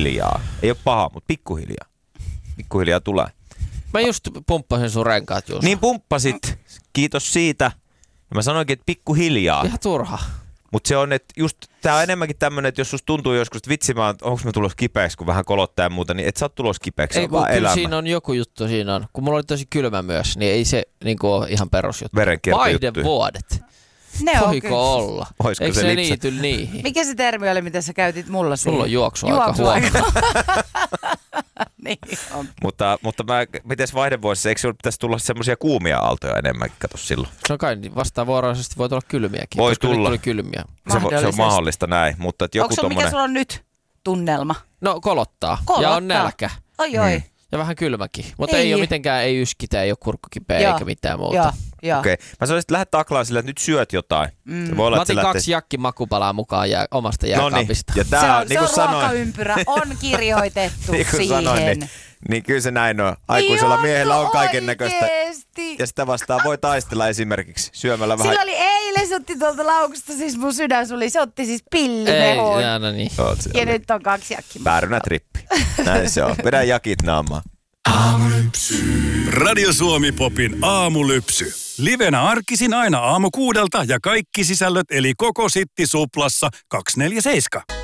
pikkuhiljaa. Ei ole paha, mutta pikkuhiljaa. Pikkuhiljaa tulee. Mä just pumppasin sun renkaat just. Niin pumppasit. Kiitos siitä. Ja mä sanoinkin, että pikkuhiljaa. Ihan turha. Mutta se on, että just tää on enemmänkin tämmönen, että jos susta tuntuu joskus, että vitsi onko mä tulos kipeäksi, kun vähän kolottaa ja muuta, niin et sä oot tulos kipeäksi. Ei, kun kyllä siinä on joku juttu siinä on. Kun mulla oli tosi kylmä myös, niin ei se niinku ole ihan perusjuttu. Vaihdevuodet. Ne on voiko kyllä. olla? Oisko eikö se se lipsa? liity niihin? Mikä se termi oli, mitä sä käytit mulla siihen? Sulla on juoksuaika huono. Niin on. Mutta mites vaihdevuosissa, eikö sinulla pitäisi tulla semmoisia kuumia aaltoja enemmänkin, kato silloin? Se on kai vastavuoroisesti voi tulla kylmiäkin. Voi koska tulla. Nyt tuli kylmiä. Se on mahdollista näin, mutta että joku Onko tommonen... mikä sulla on nyt tunnelma? No kolottaa. Ja on nälkä. Oi. Ja vähän kylmäkin. Mutta ei ole mitenkään, ei yskitä, ei ole kurkku kipeä eikä mitään muuta. Joo. Okei. Mä sanoisin, että lähdet taklaa sillä, että nyt syöt jotain. Se voi olla, Mä otin 2 jakkimakupalaa mukaan omasta jääkaapista. Ja Se tää on, niin kuin sanoin, ruokaympyrä on kirjoitettu niin kuin siihen. sanoin, niin kyllä se näin on. Aikuisella miehellä on kaiken näköistä. Oikeesti. Ja sitä vastaan voi taistella esimerkiksi syömällä vähän. Sillä oli eilen, se otti tuolta laukusta, siis mun sydän suli, se otti siis pillimehon. No niin. Ja nyt on 2 jakkimakupalaa. Päärynätrippi. Näin se on. Vedä jakit naamaan. Radio Suomi Popin aamulypsy. Livenä arkisin aina aamu 6 ja kaikki sisällöt eli koko Sitti Suplassa 247.